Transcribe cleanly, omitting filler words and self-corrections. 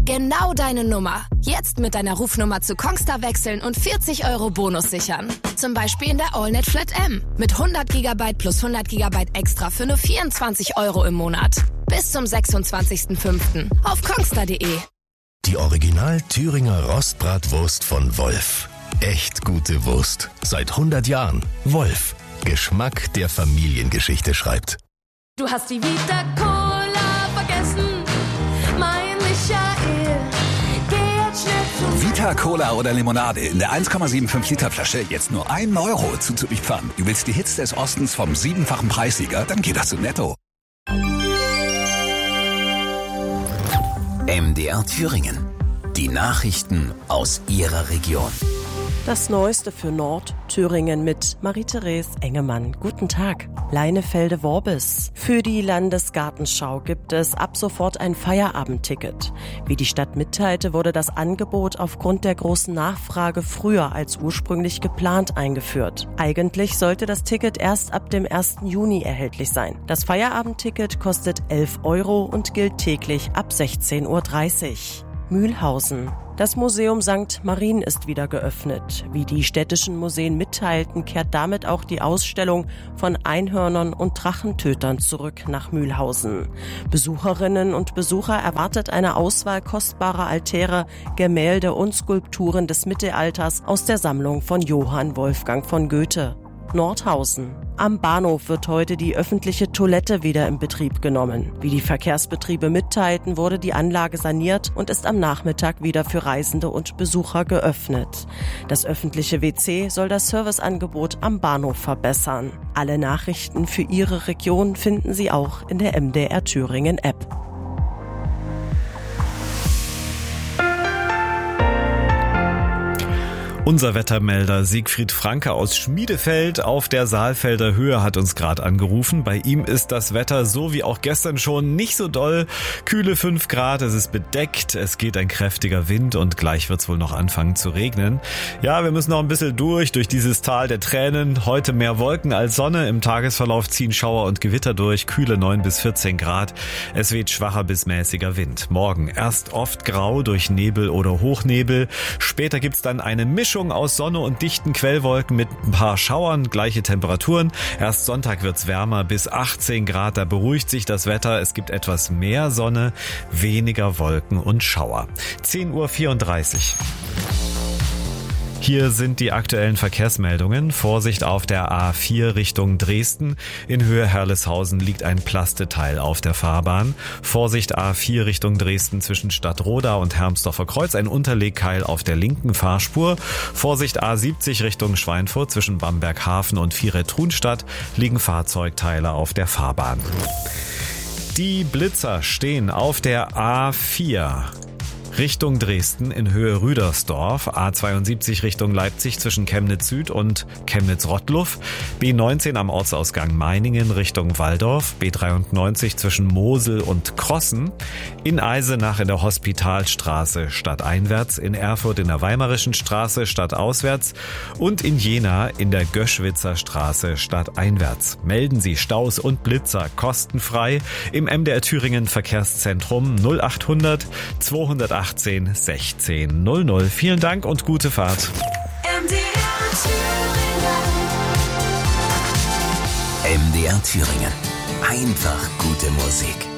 Genau deine Nummer. Jetzt mit deiner Rufnummer zu Kongstar wechseln und 40 € Bonus sichern. Zum Beispiel in der AllNet Flat M. Mit 100 GB plus 100 GB extra für nur 24 € im Monat. Bis zum 26.05. auf kongstar.de. Die Original Thüringer Rostbratwurst von Wolf. Echt gute Wurst. Seit 100 Jahren. Wolf. Geschmack, der Familiengeschichte schreibt. Du hast die Vita Cola vergessen, mein Michael. Geh jetzt schnell zu Vita Cola oder Limonade in der 1,75 Liter Flasche jetzt nur 1 € zu Zürichpfannen. Du willst die Hits des Ostens vom 7-fachen Preissieger? Dann geht das zu Netto. MDR Thüringen. Die Nachrichten aus Ihrer Region. Das Neueste für Nordthüringen mit Marie-Therese Engemann. Guten Tag. Leinefelde-Worbis. Für die Landesgartenschau gibt es ab sofort ein Feierabendticket. Wie die Stadt mitteilte, wurde das Angebot aufgrund der großen Nachfrage früher als ursprünglich geplant eingeführt. Eigentlich sollte das Ticket erst ab dem 1. Juni erhältlich sein. Das Feierabendticket kostet 11 € und gilt täglich ab 16:30 Uhr. Mühlhausen. Das Museum St. Marien ist wieder geöffnet. Wie die städtischen Museen mitteilten, kehrt damit auch die Ausstellung von Einhörnern und Drachentötern zurück nach Mühlhausen. Besucherinnen und Besucher erwartet eine Auswahl kostbarer Altäre, Gemälde und Skulpturen des Mittelalters aus der Sammlung von Johann Wolfgang von Goethe. Nordhausen. Am Bahnhof wird heute die öffentliche Toilette wieder in Betrieb genommen. Wie die Verkehrsbetriebe mitteilten, wurde die Anlage saniert und ist am Nachmittag wieder für Reisende und Besucher geöffnet. Das öffentliche WC soll das Serviceangebot am Bahnhof verbessern. Alle Nachrichten für Ihre Region finden Sie auch in der MDR Thüringen App. Unser Wettermelder Siegfried Franke aus Schmiedefeld auf der Saalfelder Höhe hat uns gerade angerufen. Bei ihm ist das Wetter so wie auch gestern schon nicht so doll. Kühle 5 Grad, es ist bedeckt, es geht ein kräftiger Wind und gleich wird's wohl noch anfangen zu regnen. Ja, wir müssen noch ein bisschen durch dieses Tal der Tränen. Heute mehr Wolken als Sonne. Im Tagesverlauf ziehen Schauer und Gewitter durch. Kühle 9 bis 14 Grad. Es weht schwacher bis mäßiger Wind. Morgen erst oft grau durch Nebel oder Hochnebel. Später gibt's dann eine Mischung aus Sonne und dichten Quellwolken mit ein paar Schauern, gleiche Temperaturen. Erst Sonntag wird's wärmer, bis 18 Grad, da beruhigt sich das Wetter. Es gibt etwas mehr Sonne, weniger Wolken und Schauer. 10:34 Uhr. Hier sind die aktuellen Verkehrsmeldungen. Vorsicht auf der A4 Richtung Dresden. In Höhe Herleshausen liegt ein Plasteteil auf der Fahrbahn. Vorsicht A4 Richtung Dresden zwischen Stadtroda und Hermsdorfer Kreuz. Ein Unterlegkeil auf der linken Fahrspur. Vorsicht A70 Richtung Schweinfurt zwischen Bamberghafen und Viret-Trunstadt liegen Fahrzeugteile auf der Fahrbahn. Die Blitzer stehen auf der A4. Richtung Dresden in Höhe Rüdersdorf, A72 Richtung Leipzig zwischen Chemnitz Süd und Chemnitz-Rottluff, B19 am Ortsausgang Meiningen Richtung Walldorf, B93 zwischen Mosel und Krossen, in Eisenach in der Hospitalstraße stadteinwärts, in Erfurt in der Weimarischen Straße stadtauswärts und in Jena in der Göschwitzer Straße stadteinwärts. Melden Sie Staus und Blitzer kostenfrei im MDR Thüringen Verkehrszentrum 0800 218 16 00. Vielen Dank und gute Fahrt. MDR Thüringen. Einfach gute Musik.